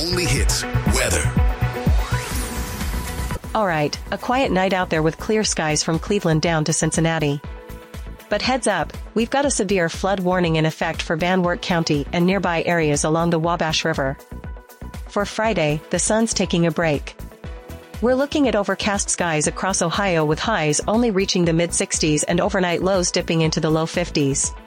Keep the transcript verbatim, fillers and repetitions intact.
only hits, weather. All right, a quiet night out there with clear skies from Cleveland down to Cincinnati. But heads up, we've got a severe flood warning in effect for Van Wert County and nearby areas along the Wabash River. For Friday, the sun's taking a break. We're looking at overcast skies across Ohio with highs only reaching the mid sixties and overnight lows dipping into the low fifties.